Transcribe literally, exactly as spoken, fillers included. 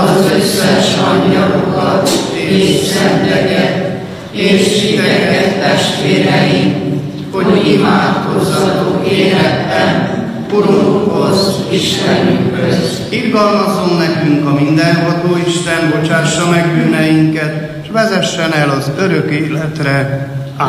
az összes angyalokat és szenteket, és titeket, testvéreim, hogy imádkozzatok érettem Urunkhoz, Istenünkhöz. Irgalmazzon nekünk a mindenható Isten, bocsássa meg bűneinket, és vezessen el az örök életre